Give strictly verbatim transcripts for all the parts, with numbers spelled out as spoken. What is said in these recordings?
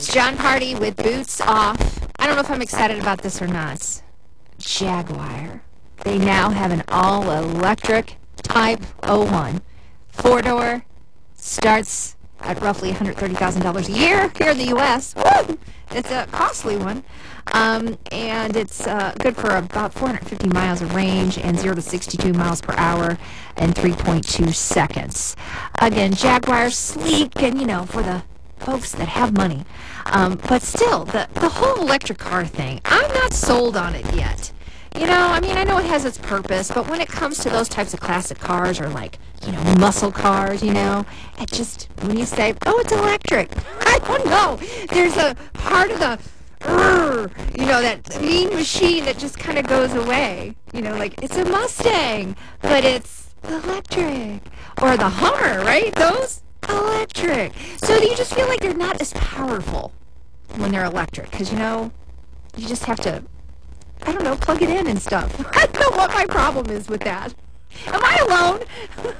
It's John Party with Boots Off. I don't know if I'm excited about this or not. Jaguar. They now have an all-electric Type oh one. Four-door, starts at roughly one hundred thirty thousand dollars a year here in the U S Woo! It's a costly one. Um, and it's uh, good for about four hundred fifty miles of range and zero to sixty-two miles per hour in three point two seconds. Again, Jaguar, sleek, and, you know, for the folks that have money. Um, but still, the, the whole electric car thing, I'm not sold on it yet. You know, I mean, I know it has its purpose, but when it comes to those types of classic cars or, like, you know, muscle cars, you know, it just, when you say, oh, it's electric, I don't know. There's a part of the, urgh, you know, that mean machine that just kind of goes away. You know, like, it's a Mustang, but it's electric. Or the Hummer, right? Those, electric. So you just feel like they're not as powerful when they're electric because, you know, you just have to, I don't know, plug it in and stuff. I don't know what my problem is with that. Am I alone?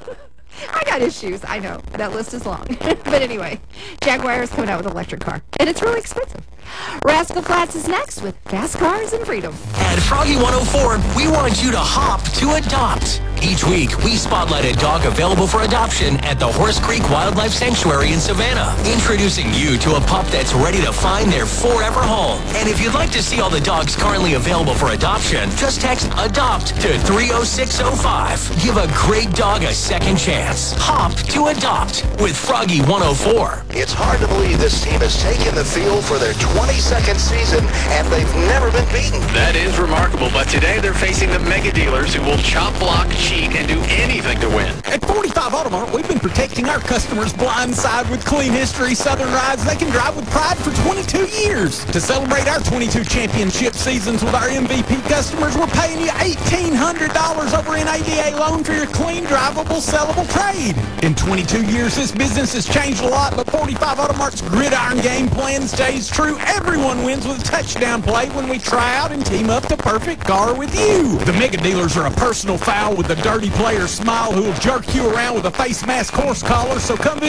I got issues. I know. That list is long. But anyway, Jaguar is coming out with an electric car. And it's really expensive. Rascal Flatts is next with Fast Cars and Freedom. At Froggy one oh four, we want you to hop to adopt. Each week, we spotlight a dog available for adoption at the Horse Creek Wildlife Sanctuary in Savannah, introducing you to a pup that's ready to find their forever home. And if you'd like to see all the dogs currently available for adoption, just text ADOPT to three oh six oh five. Give a great dog a second chance. Hop to adopt with Froggy one oh four. It's hard to believe this team has taken the field for their twenty-second season, and they've never been beaten. That is remarkable, but today they're facing the mega dealers who will chop, block, cheat, and do anything to win. At forty-five Automart, we've been protecting our customers' blind side with clean history Southern rides they can drive with pride for twenty-two years. To celebrate our twenty-two championship seasons with our M V P customers, we're paying you eighteen hundred dollars over an A D A loan for your clean, drivable, sellable trade. In twenty-two years, this business has changed a lot, but forty-five Automart's gridiron game plan stays true. Everyone wins with a touchdown play when we try out and team up the perfect car with you. The mega dealers are a personal foul with a dirty player smile who will jerk you around with a face mask horse collar, so come visit